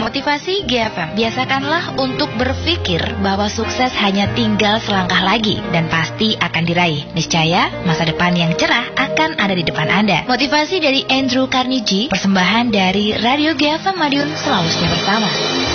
Motivasi GFM, biasakanlah untuk berpikir bahwa sukses hanya tinggal selangkah lagi dan pasti akan diraih. Niscaya masa depan yang cerah akan ada di depan Anda. Motivasi dari Andrew Carnegie, persembahan dari Radio GFM Madiun, selalu setia bersama.